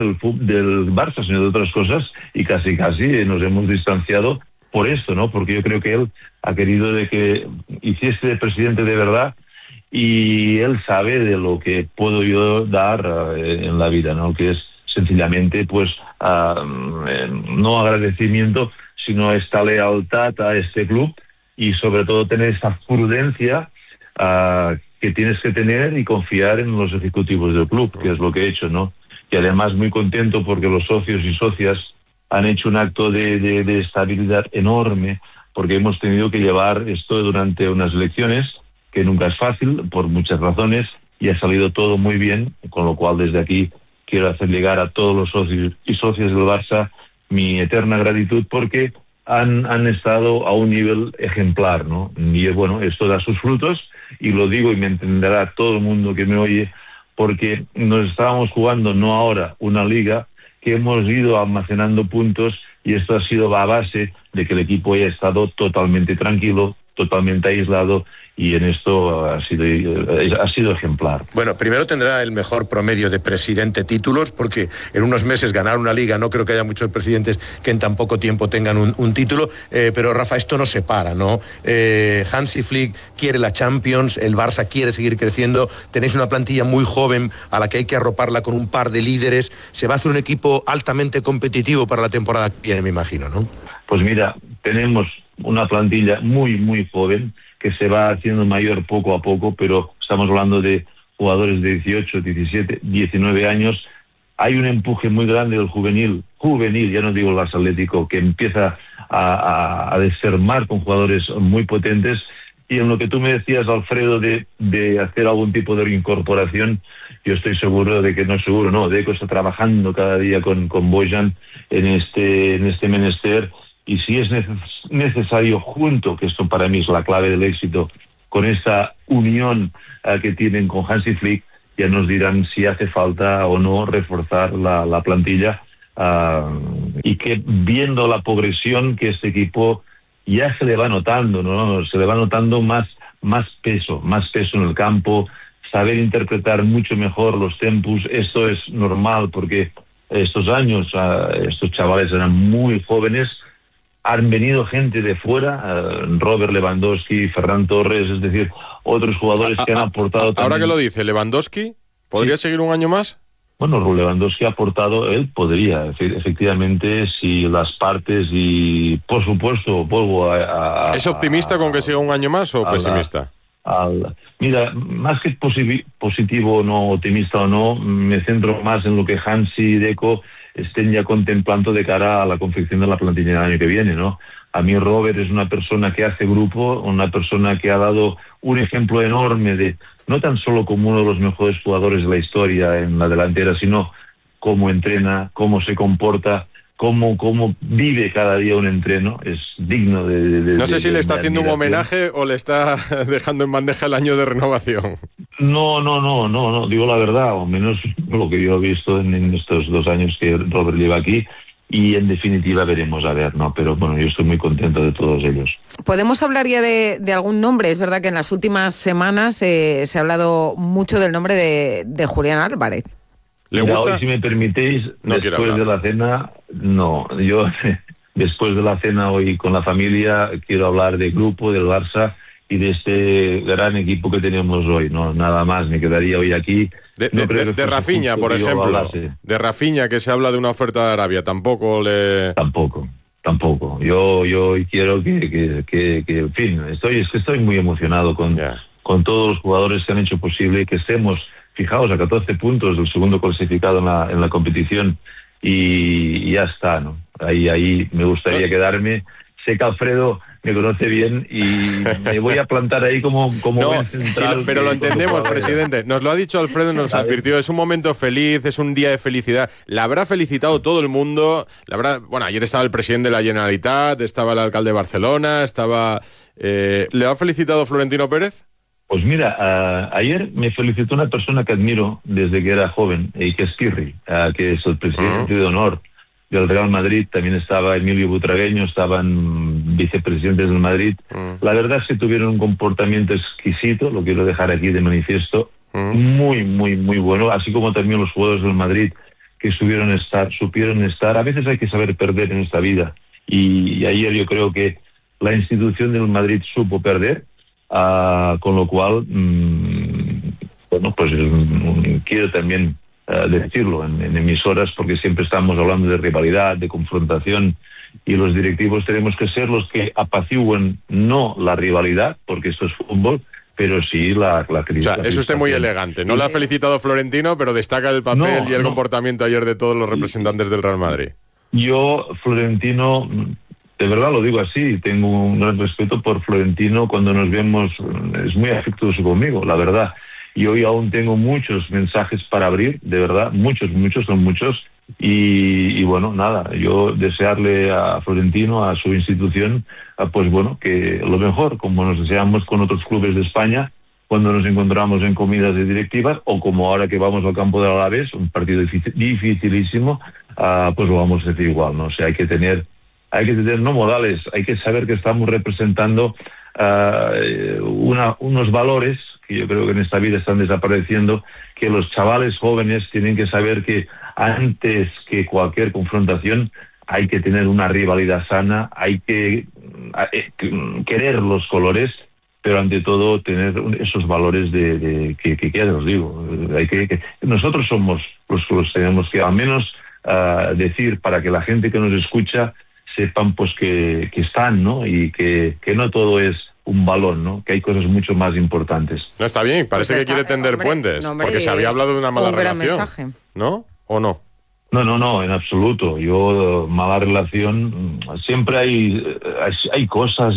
del Barça, sino de otras cosas, y casi nos hemos distanciado por esto, ¿no? Porque yo creo que él ha querido de que hiciese de presidente de verdad, y él sabe de lo que puedo yo dar en la vida, ¿no? Que es sencillamente, pues, no agradecimiento, sino esta lealtad a este club, y sobre todo tener esta prudencia que tienes que tener, y confiar en los ejecutivos del club, que es lo que he hecho, ¿no? Y además muy contento porque los socios y socias han hecho un acto de estabilidad enorme, porque hemos tenido que llevar esto durante unas elecciones, que nunca es fácil, por muchas razones, y ha salido todo muy bien, con lo cual desde aquí quiero hacer llegar a todos los socios y socias del Barça mi eterna gratitud, porque han estado a un nivel ejemplar, ¿no? Y bueno, esto da sus frutos, y lo digo y me entenderá todo el mundo que me oye, porque nos estábamos jugando no ahora una liga, que hemos ido almacenando puntos, y esto ha sido a base de que el equipo haya estado totalmente tranquilo, totalmente aislado, y en esto ha sido ejemplar. Bueno, primero tendrá el mejor promedio de presidente títulos, porque en unos meses ganar una liga, no creo que haya muchos presidentes que en tan poco tiempo tengan un título, pero Rafa, esto no se para, ¿no? Hansi Flick quiere la Champions, el Barça quiere seguir creciendo, tenéis una plantilla muy joven a la que hay que arroparla con un par de líderes, se va a hacer un equipo altamente competitivo para la temporada que viene, me imagino, ¿no? Pues mira, tenemos una plantilla muy, muy joven, que se va haciendo mayor poco a poco, pero estamos hablando de jugadores de 18, 17, 19 años. Hay un empuje muy grande del juvenil, ya no digo el Barça Atlético, que empieza a desarmar con jugadores muy potentes. Y en lo que tú me decías, Alfredo, de hacer algún tipo de reincorporación, yo estoy seguro de que, no seguro, no, Deco está trabajando cada día con Bojan en este menester. Y si es necesario, junto, que esto para mí es la clave del éxito, con esta unión que tienen con Hansi Flick, ya nos dirán si hace falta o no reforzar la plantilla, y que viendo la progresión que este equipo ya se le va notando, ¿no? Se le va notando más peso en el campo, saber interpretar mucho mejor los tempos. Esto es normal porque estos años estos chavales eran muy jóvenes. Han venido gente de fuera, Robert Lewandowski, Ferran Torres, es decir, otros jugadores que han aportado también. Ahora que lo dice, ¿Lewandowski podría seguir un año más? Bueno, Lewandowski ha aportado, él podría, efectivamente, si las partes, y por supuesto, vuelvo a ¿Es optimista con que siga un año más o pesimista? Mira, más que positivo o no, optimista o no, me centro más en lo que Hansi y Deco estén ya contemplando de cara a la confección de la plantilla del año que viene, ¿no? A mí Robert es una persona que hace grupo, una persona que ha dado un ejemplo enorme de, no tan solo como uno de los mejores jugadores de la historia en la delantera, sino cómo entrena, cómo se comporta, cómo vive cada día un entreno. Es digno de no sé si le está haciendo un homenaje o le está dejando en bandeja el año de renovación. No, digo la verdad, o menos lo que yo he visto en estos 2 años que Robert lleva aquí, y en definitiva veremos a ver, ¿no? Pero bueno, yo estoy muy contento de todos ellos. ¿Podemos hablar ya de algún nombre? Es verdad que en las últimas semanas se ha hablado mucho del nombre de Julián Álvarez. ¿Le gusta? Hoy, si me permitéis, después de la cena, yo después de la cena hoy con la familia quiero hablar del grupo, del Barça y de este gran equipo que tenemos hoy, no nada más, me quedaría hoy aquí. De Rafinha, por ejemplo, de Rafinha, que se habla de una oferta de Arabia, tampoco. Yo quiero que en fin, estoy muy emocionado con todos los jugadores que han hecho posible que estemos, fijaos, a 14 puntos del segundo clasificado en la competición, y ya está, ¿no? Ahí me gustaría quedarme. Sé que Alfredo me conoce bien y me voy a plantar ahí como buen central. Sí, pero lo entendemos, presidente. Nos lo ha dicho Alfredo, nos advirtió. Es un momento feliz, es un día de felicidad. La habrá felicitado todo el mundo. Bueno, ayer estaba el presidente de la Generalitat, estaba el alcalde de Barcelona, ¿le ha felicitado Florentino Pérez? Pues mira, ayer me felicitó una persona que admiro desde que era joven, y que es Pirri, que es el presidente de honor del Real Madrid. También estaba Emilio Butragueño, estaban vicepresidentes del Madrid. La verdad es que tuvieron un comportamiento exquisito, lo quiero dejar aquí de manifiesto, muy, muy, muy bueno, así como también los jugadores del Madrid, que supieron estar. A veces hay que saber perder en esta vida. Y ayer yo creo que la institución del Madrid supo perder, con lo cual, bueno, pues quiero también decirlo en emisoras, porque siempre estamos hablando de rivalidad, de confrontación, y los directivos tenemos que ser los que apacigüen no la rivalidad, porque esto es fútbol, pero sí la crítica. O sea, es usted muy elegante. No le ha felicitado Florentino, pero destaca el papel y el comportamiento ayer de todos los representantes del Real Madrid. Yo, Florentino, de verdad lo digo así, tengo un gran respeto por Florentino. Cuando nos vemos es muy afectuoso conmigo, la verdad. Y hoy aún tengo muchos mensajes para abrir, de verdad, son muchos. Y bueno, nada, yo desearle a Florentino, a su institución, pues bueno, que lo mejor, como nos deseamos con otros clubes de España, cuando nos encontramos en comidas de directivas, o como ahora que vamos al campo del Alavés, un partido dificilísimo, pues lo vamos a decir igual, ¿no? O sea, hay que tener no modales, hay que saber que estamos representando unos valores que yo creo que en esta vida están desapareciendo, que los chavales jóvenes tienen que saber que antes que cualquier confrontación hay que tener una rivalidad sana, hay que querer los colores, pero ante todo tener esos valores que ya os digo, nosotros somos los que los tenemos que al menos decir, para que la gente que nos escucha sepan pues que están, ¿no? Y que no todo es un balón, ¿no? Que hay cosas mucho más importantes. No, está bien, parece que quiere tender puentes, porque se había hablado de una mala relación, ¿no? ¿O no? No, en absoluto. Yo, mala relación, siempre hay cosas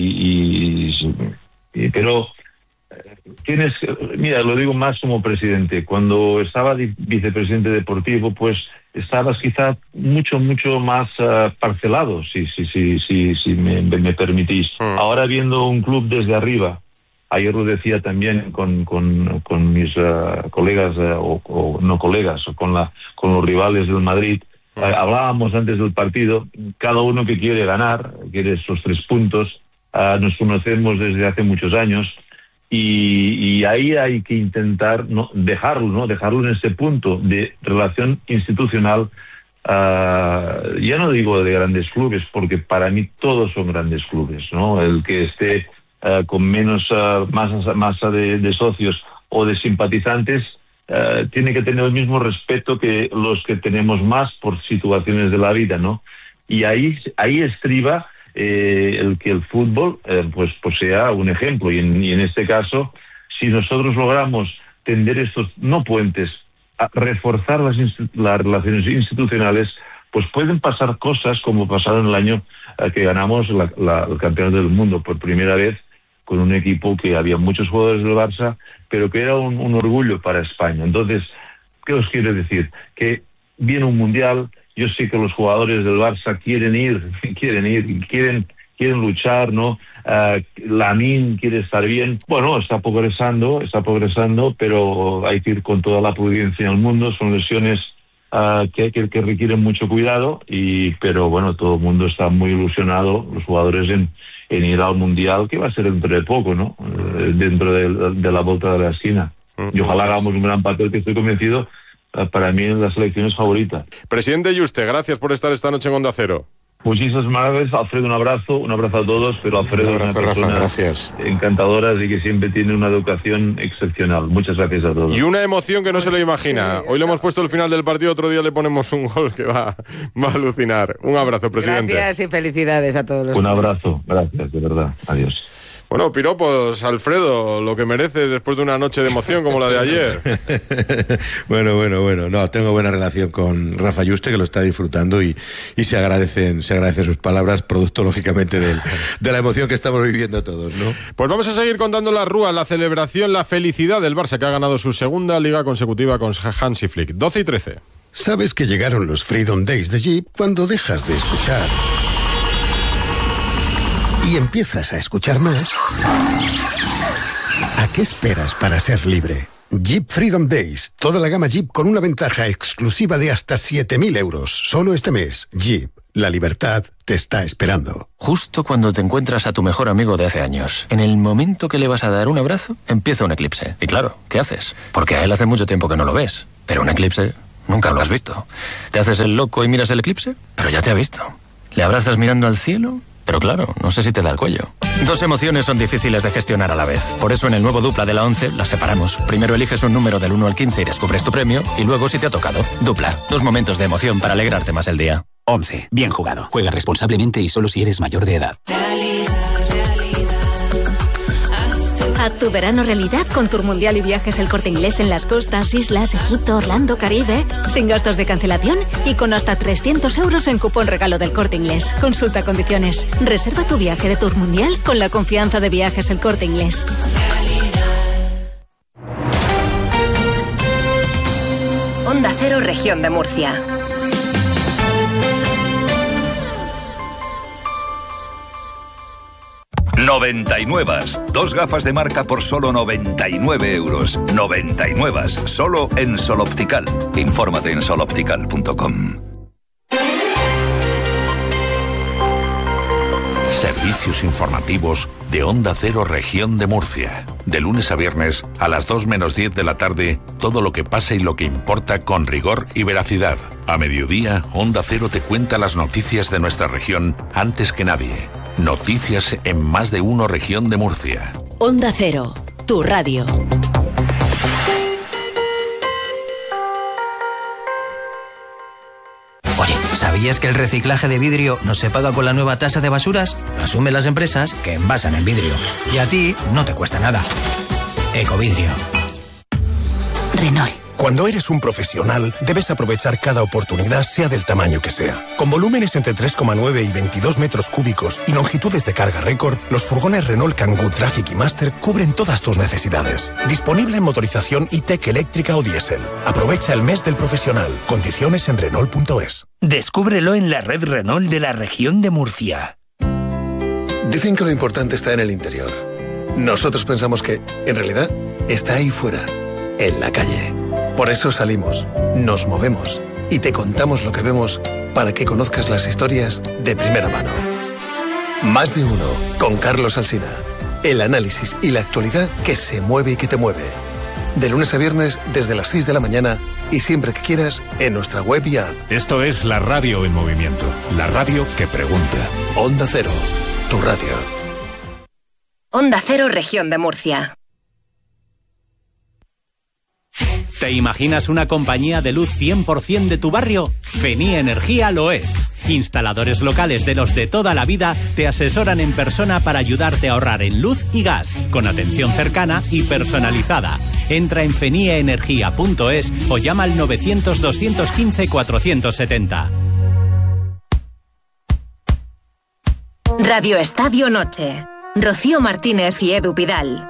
pero mira, lo digo más como presidente. Cuando estaba vicepresidente deportivo, pues estabas quizá mucho más parcelado, si me permitís. Ahora viendo un club desde arriba, ayer lo decía también con mis colegas, o no colegas, o con los rivales del Madrid, hablábamos antes del partido, cada uno que quiere ganar, quiere esos 3 puntos, nos conocemos desde hace muchos años, y ahí hay que intentar dejarlo en este punto de relación institucional. Ya no digo de grandes clubes, porque para mí todos son grandes clubes, ¿no? El que esté con menos masa de socios o de simpatizantes tiene que tener el mismo respeto que los que tenemos más por situaciones de la vida, ¿no? Y ahí estriba el que el fútbol pues sea un ejemplo, y en este caso, si nosotros logramos tender estos no puentes, a reforzar las relaciones institucionales, pues pueden pasar cosas como pasaron el año que ganamos el campeonato del mundo por primera vez, con un equipo que había muchos jugadores del Barça, pero que era un orgullo para España. Entonces, ¿qué os quiero decir? Que viene un mundial. Yo sé que los jugadores del Barça quieren luchar, ¿no? Lamine quiere estar bien. Bueno, está progresando, pero hay que ir con toda la prudencia del mundo. Son lesiones que requieren mucho cuidado, pero bueno, todo el mundo está muy ilusionado, los jugadores en ir al mundial, que va a ser dentro de poco, ¿no? Dentro de la vuelta de la esquina. Y ojalá hagamos un gran papel, que estoy convencido. Para mí es la selección favorita. Presidente Yuste, gracias por estar esta noche en Onda Cero. Muchísimas gracias, Alfredo, un abrazo a todos, pero Alfredo es una persona encantadora y que siempre tiene una educación excepcional. Muchas gracias a todos. Y una emoción que no se lo imagina. Hoy le hemos puesto el final del partido, otro día le ponemos un gol que va a alucinar. Un abrazo, presidente. Gracias y felicidades a todos los Un abrazo, gracias, de verdad. Adiós. Bueno, piropos, Alfredo, lo que merece después de una noche de emoción como la de ayer. Bueno. No, tengo buena relación con Rafa Yuste, que lo está disfrutando, y se agradecen sus palabras, producto, lógicamente, de la emoción que estamos viviendo todos, ¿no? Pues vamos a seguir contando la rúa, la celebración, la felicidad del Barça, que ha ganado su segunda liga consecutiva con Hansi Flick. 12 y 13. ¿Sabes que llegaron los Freedom Days de Jeep cuando dejas de escuchar y empiezas a escuchar más? ¿A qué esperas para ser libre? Jeep Freedom Days. Toda la gama Jeep con una ventaja exclusiva de hasta 7.000 euros. Solo este mes. Jeep. La libertad te está esperando. Justo cuando te encuentras a tu mejor amigo de hace años, en el momento que le vas a dar un abrazo, empieza un eclipse. Y claro, ¿qué haces? Porque a él hace mucho tiempo que no lo ves. Pero un eclipse Nunca lo has visto. ¿Te haces el loco y miras el eclipse? Pero ya te ha visto. ¿Le abrazas mirando al cielo? Pero claro, no sé si te da el cuello. Dos emociones son difíciles de gestionar a la vez. Por eso en el nuevo Dupla de la 11 las separamos. Primero eliges un número del 1 al 15 y descubres tu premio, y luego si te ha tocado. Dupla, 2 momentos de emoción para alegrarte más el día. 11. Bien jugado. Juega responsablemente y solo si eres mayor de edad. Haz tu verano realidad con Tour Mundial y Viajes El Corte Inglés en las costas, islas, Egipto, Orlando, Caribe, sin gastos de cancelación y con hasta 300 euros en cupón regalo del Corte Inglés. Consulta condiciones. Reserva tu viaje de Tour Mundial con la confianza de Viajes El Corte Inglés. Onda Cero, Región de Murcia. Noventajnuevas. 2 gafas de marca por solo 99 euros. Noventajnuevas. Solo en Sol Optical. Infórmate en soloptical.com. Servicios informativos de Onda Cero, Región de Murcia. De lunes a viernes a las 2 menos 10 de la tarde, todo lo que pasa y lo que importa con rigor y veracidad. A mediodía, Onda Cero te cuenta las noticias de nuestra región antes que nadie. Noticias en Más de Uno, Región de Murcia. Onda Cero, tu radio. Oye, ¿sabías que el reciclaje de vidrio no se paga con la nueva tasa de basuras? Lo asumen las empresas que envasan en vidrio. Y a ti no te cuesta nada. Ecovidrio. Renault. Cuando eres un profesional, debes aprovechar cada oportunidad, sea del tamaño que sea. Con volúmenes entre 3,9 y 22 metros cúbicos y longitudes de carga récord, los furgones Renault Kangoo Traffic y Master cubren todas tus necesidades. Disponible en motorización e-tech eléctrica o diésel. Aprovecha el mes del profesional. Condiciones en Renault.es. Descúbrelo en la red Renault de la Región de Murcia. Dicen que lo importante está en el interior. Nosotros pensamos que, en realidad, está ahí fuera, en la calle. Por eso salimos, nos movemos y te contamos lo que vemos para que conozcas las historias de primera mano. Más de Uno, con Carlos Alsina. El análisis y la actualidad que se mueve y que te mueve. De lunes a viernes desde las 6 de la mañana y siempre que quieras en nuestra web y app. Esto es la radio en movimiento. La radio que pregunta. Onda Cero, tu radio. Onda Cero, Región de Murcia. ¿Te imaginas una compañía de luz 100% de tu barrio? Fenía Energía lo es. Instaladores locales de los de toda la vida te asesoran en persona para ayudarte a ahorrar en luz y gas, con atención cercana y personalizada. Entra en feniaenergia.es o llama al 900-215-470. Radio Estadio Noche. Rocío Martínez y Edu Pidal.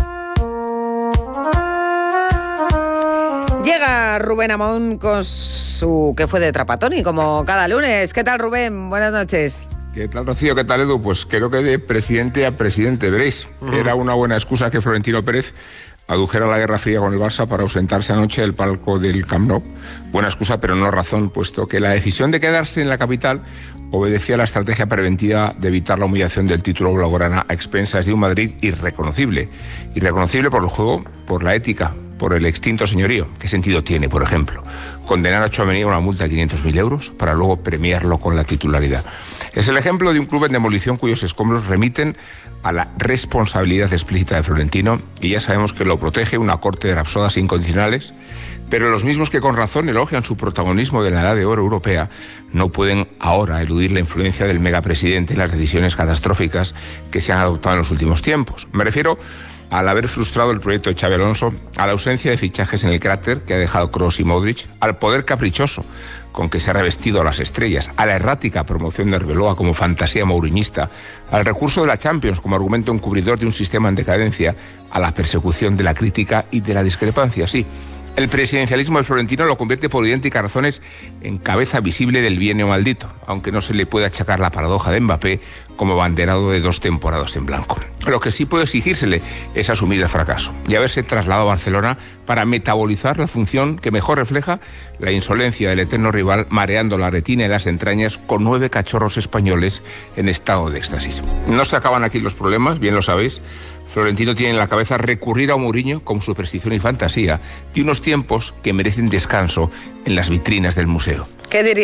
Llega Rubén Amón con su que fue de Trapatoni, como cada lunes. ¿Qué tal, Rubén? Buenas noches. ¿Qué tal, Rocío? ¿Qué tal, Edu? Pues creo que de presidente a presidente, veréis. Era una buena excusa que Florentino Pérez adujera la Guerra Fría con el Barça para ausentarse anoche del palco del Camp Nou. Buena excusa, pero no razón, puesto que la decisión de quedarse en la capital obedecía a la estrategia preventiva de evitar la humillación del título blaugrana a expensas de un Madrid irreconocible. Irreconocible por el juego, por la ética, por el extinto señorío. ¿Qué sentido tiene, por ejemplo, condenar a Tchouaméni a una multa de 500.000 euros para luego premiarlo con la titularidad? Es el ejemplo de un club en demolición cuyos escombros remiten a la responsabilidad explícita de Florentino, y ya sabemos que lo protege una corte de rapsodas incondicionales, pero los mismos que con razón elogian su protagonismo de la Edad de Oro europea no pueden ahora eludir la influencia del megapresidente en las decisiones catastróficas que se han adoptado en los últimos tiempos. Me refiero al haber frustrado el proyecto de Xabi Alonso, a la ausencia de fichajes en el cráter que ha dejado Kroos y Modric, al poder caprichoso con que se ha revestido a las estrellas, a la errática promoción de Arbeloa como fantasía mouriñista, al recurso de la Champions como argumento encubridor de un sistema en decadencia, a la persecución de la crítica y de la discrepancia. Sí, el presidencialismo de Florentino lo convierte por idénticas razones en cabeza visible del bienio maldito, aunque no se le puede achacar la paradoja de Mbappé como abanderado de 2 temporadas en blanco. Lo que sí puede exigírsele es asumir el fracaso y haberse trasladado a Barcelona para metabolizar la función que mejor refleja la insolencia del eterno rival, mareando la retina y las entrañas con 9 cachorros españoles en estado de éxtasis. No se acaban aquí los problemas, bien lo sabéis. Florentino tiene en la cabeza recurrir a Mourinho como superstición y fantasía de unos tiempos que merecen descanso en las vitrinas del museo. ¿Qué diría